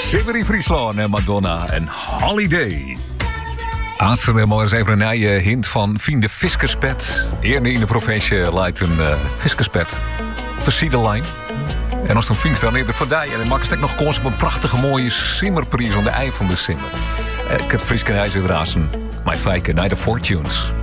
Simmer in Friesland en Madonna en Holiday. Aanstel eens even een hint van Fien Fiskerspet. Eerder in de provincie leidt een Fiskerspet. Versiedelijn. En als dan Fiens dan in de Verdij. En dan maak ik nog kans op een prachtige mooie Simmerprijs aan de ei van de Simmer. Ik heb Fries kan hij zo razen. Mijn fijke naar de Fortunes.